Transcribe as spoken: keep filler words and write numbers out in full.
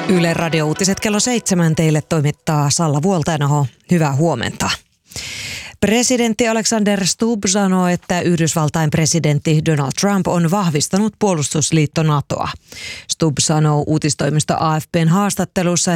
Yle Radio-uutiset kello seitsemän teille toimittaa Salla Vuoltainaho. Hyvää huomenta. Presidentti Alexander Stubb sanoo, että Yhdysvaltain presidentti Donald Trump on vahvistanut puolustusliitto NATOa. Stubb sanoo uutistoimisto A F P:n haastattelussa,